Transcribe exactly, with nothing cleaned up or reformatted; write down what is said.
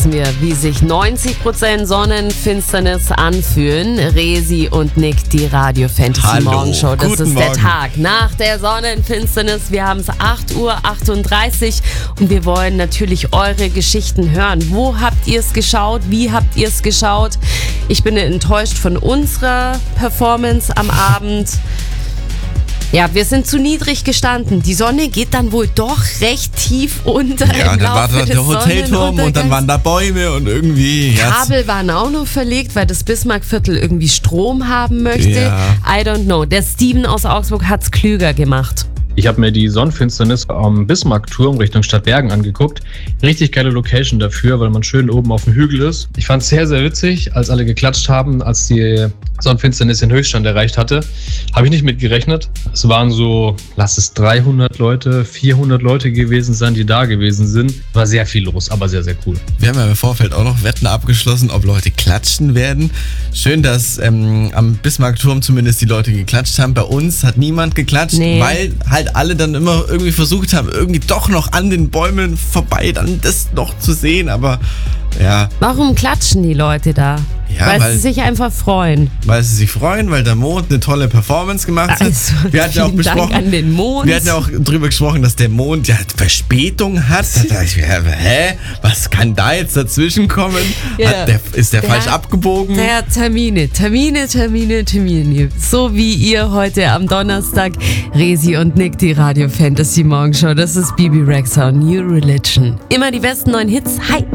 wissen wir, wie sich neunzig Prozent Sonnenfinsternis anfühlen. Resi und Nick, die Radio Fantasy Hallo, Morgenshow. Das guten ist der Morgen. Tag nach der Sonnenfinsternis. Wir haben es acht Uhr achtunddreißig und wir wollen natürlich eure Geschichten hören. Wo habt ihr es geschaut? Wie habt ihr es geschaut? Ich bin enttäuscht von unserer Performance am Abend. Ja, wir sind zu niedrig gestanden. Die Sonne geht dann wohl doch recht tief unter. Ja, im dann war Laufe da des der Hotelturm und dann waren da Bäume und irgendwie... Ja, Kabel waren auch noch verlegt, weil das Bismarckviertel irgendwie Strom haben möchte. Ja. I don't know. Der Steven aus Augsburg hat's klüger gemacht. Ich habe mir die Sonnenfinsternis am Bismarckturm Richtung Stadtbergen angeguckt. Richtig geile Location dafür, weil man schön oben auf dem Hügel ist. Ich fand es sehr, sehr witzig, als alle geklatscht haben, als die Sonnenfinsternis den Höchststand erreicht hatte. Habe ich nicht mitgerechnet. Es waren so, lass es dreihundert Leute, vierhundert Leute gewesen sein, die da gewesen sind. War sehr viel los, aber sehr, sehr cool. Wir haben ja im Vorfeld auch noch Wetten abgeschlossen, ob Leute klatschen werden. Schön, dass ähm, am Bismarckturm zumindest die Leute geklatscht haben. Bei uns hat niemand geklatscht, Nee. weil halt alle dann immer irgendwie versucht haben, irgendwie doch noch an den Bäumen vorbei dann das noch zu sehen. Aber ja, Warum klatschen die Leute da? Ja, weil, weil- sie sich einfach freuen. weil sie sich freuen, weil der Mond eine tolle Performance gemacht hat. Also, wir hatten ja auch vielen Dank besprochen, an den Mond. wir hatten ja auch drüber gesprochen, dass der Mond ja Verspätung hat. Da dachte ich mir, hä, was kann da jetzt dazwischen kommen? Ja. Hat der, ist der, Der- falsch abgebogen? Der Termine, Termine, Termine, Termine. So wie ihr heute am Donnerstag. Resi und Nick, die Radio Fantasy Morgenshow. Das ist Bibi Rexha und New Religion. Immer die besten neuen Hits. Hi!